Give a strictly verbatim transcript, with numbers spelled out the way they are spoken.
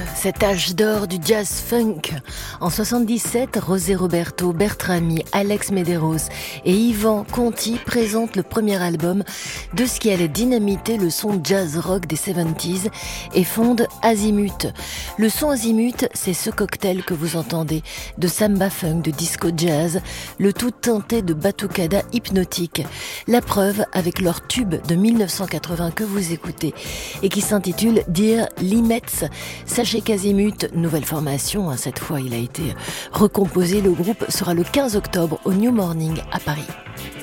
cet âge d'or du jazz funk. En soixante-dix-sept, José Roberto Bertrami, Alex Medeiros et Yvan Conti présentent le premier album de ce qui allait dynamiter le son jazz rock des soixante-dix et fondent Azimut. Le son Azimut, c'est ce cocktail que vous entendez, de samba funk, de disco jazz, le tout teinté de batucada hypnotique. La preuve avec leur tube de mille neuf cent quatre-vingts que vous écoutez et qui s'intitule Dear Limets. Sachez qu'Azimut, nouvelle formation, hein, cette fois il a été recomposé, le groupe sera le quinze octobre au New Morning à Paris.